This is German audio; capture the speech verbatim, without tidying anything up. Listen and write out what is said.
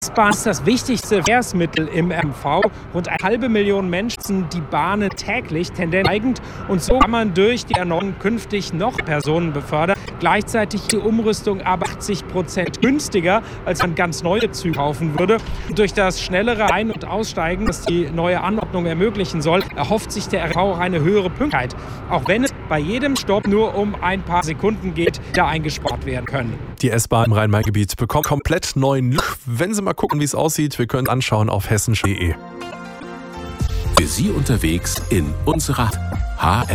S-Bahn ist das wichtigste Verkehrsmittel im M V. Rund eine halbe Million Menschen nutzen die Bahnen täglich, Tendenz steigend. Und so kann man durch die Erneuerung künftig noch Personen befördern. Gleichzeitig die Umrüstung aber achtzig Prozent günstiger, als man ganz neue Züge kaufen würde. Und durch das schnellere Ein- und Aussteigen, das die neue Anordnung ermöglichen soll, erhofft sich der R V auch eine höhere Pünktlichkeit. Auch wenn es bei jedem Stopp nur um ein paar Sekunden geht, da eingespart werden können. Die S-Bahn im Rhein-Main-Gebiet bekommt komplett neuen Look. Wenn Sie mal gucken, wie es aussieht, wir können es anschauen auf hessen punkt de. Für Sie unterwegs in unserer H R